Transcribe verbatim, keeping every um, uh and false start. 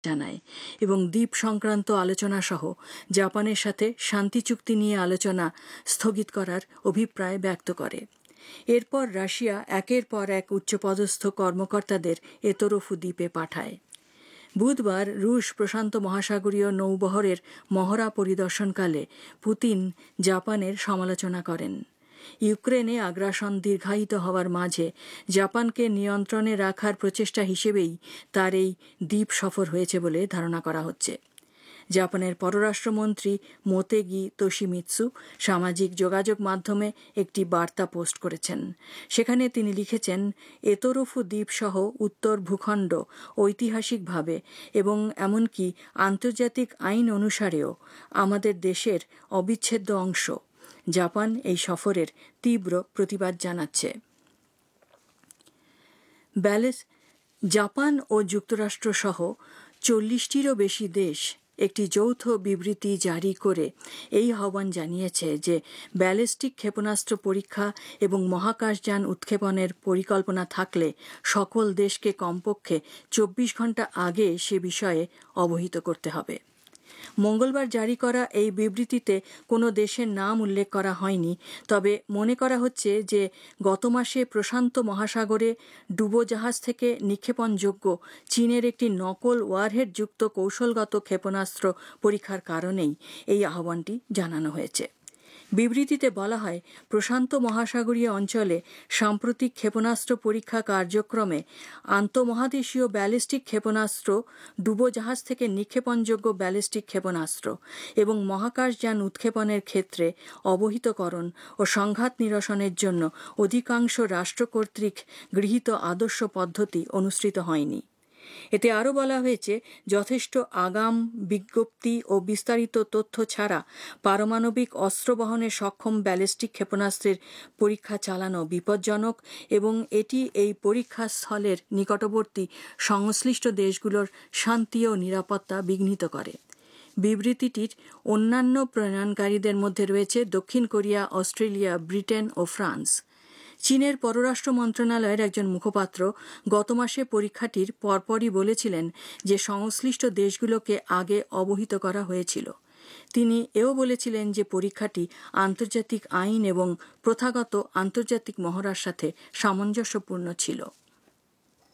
জানায় এবং দ্বীপ সংক্রান্ত আলোচনা সহ জাপানের সাথে শান্তি চুক্তি নিয়ে আলোচনা স্থগিত করার অভিপ্রায় ব্যক্ত করে। এরপর রাশিয়া একের পর এক উচ্চপদস্থ কর্মকর্তাদের এতরফু দ্বীপে পাঠায়। বুধবার রুশ প্রশান্ত মহাসাগরীয় নৌবহরের মহড়া পরিদর্শনকালে পুতিন জাপানের সমালোচনা করেন। ইউক্রেনে আগ্রাসন দীর্ঘায়িত হওয়ার মাঝে জাপানকে নিয়ন্ত্রণে রাখার প্রচেষ্টা হিসেবেই তার এই দ্বীপ সফর হয়েছে বলে ধারণা করা হচ্ছে। জাপানের পররাষ্ট্রমন্ত্রী মোতেগি তোশিমিৎসু সামাজিক যোগাযোগ মাধ্যমে একটি বার্তা পোস্ট করেছেন। সেখানে তিনি লিখেছেন, এতরফু দ্বীপসহ উত্তর ভূখণ্ড ঐতিহাসিকভাবে এবং এমনকি আন্তর্জাতিক আইন অনুসারেও আমাদের দেশের অবিচ্ছেদ্য অংশ। জাপান এই সফরের তীব্র প্রতিবাদ জানাচ্ছে। ব্যালেস জাপান ও যুক্তরাষ্ট্র সহ চল্লিশটিরও বেশি দেশ একটি যৌথ বিবৃতি জারি করে এই আহ্বান জানিয়েছে যে ব্যালিস্টিক ক্ষেপণাস্ত্র পরীক্ষা এবং মহাকাশযান উৎক্ষেপণের পরিকল্পনা থাকলে সকল দেশকে কমপক্ষে চব্বিশ ঘন্টা আগে সে বিষয়ে অবহিত করতে হবে। মঙ্গলবার জারি করা এই বিবৃতিতে কোনো দেশের নাম উল্লেখ করা হয়নি, তবে মনে করা হচ্ছে যে গত মাসে প্রশান্ত মহাসাগরে ডুবোজাহাজ থেকে নিক্ষেপণযোগ্য চীনের একটি নকল ওয়ারহেডযুক্ত কৌশলগত ক্ষেপণাস্ত্র পরীক্ষার কারণেই এই আহ্বানটি জানানো হয়েছে। বিবৃতিতে বলা হয়, প্রশান্ত মহাসাগরীয় অঞ্চলে সাম্প্রতিক ক্ষেপণাস্ত্র পরীক্ষা কার্যক্রমে আন্তঃমহাদেশীয় ব্যালিস্টিক ক্ষেপণাস্ত্র, ডুবোজাহাজ থেকে নিক্ষেপণযোগ্য ব্যালিস্টিক ক্ষেপণাস্ত্র এবং মহাকাশযান উৎক্ষেপণের ক্ষেত্রে অবহিতকরণ ও সংঘাত নিরসনের জন্য অধিকাংশ রাষ্ট্র কর্তৃক গৃহীত আদর্শ পদ্ধতি অনুসৃত হয়নি। এতে আরও বলা হয়েছে, যথেষ্ট আগাম বিজ্ঞপ্তি ও বিস্তারিত তথ্য ছাড়া পারমাণবিক অস্ত্র বহনে সক্ষম ব্যালিস্টিক ক্ষেপণাস্ত্রের পরীক্ষা চালানো বিপজ্জনক এবং এটি এই পরীক্ষা স্থলের নিকটবর্তী সংশ্লিষ্ট দেশগুলোর শান্তি ও নিরাপত্তা বিঘ্নিত করে। বিবৃতিটির অন্যান্য প্রণয়নকারীদের মধ্যে রয়েছে দক্ষিণ কোরিয়া, অস্ট্রেলিয়া, ব্রিটেন ও ফ্রান্স। চীনের পররাষ্ট্র মন্ত্রণালয়ের একজন মুখপাত্র গত মাসে পরীক্ষাটির পরপরই বলেছিলেন যে সংশ্লিষ্ট দেশগুলোকে আগে অবহিত করা হয়েছিল। তিনি এও বলেছিলেন যে পরীক্ষাটি আন্তর্জাতিক আইন এবং প্রথাগত আন্তর্জাতিক মহড়ার সাথে সামঞ্জস্যপূর্ণ ছিল।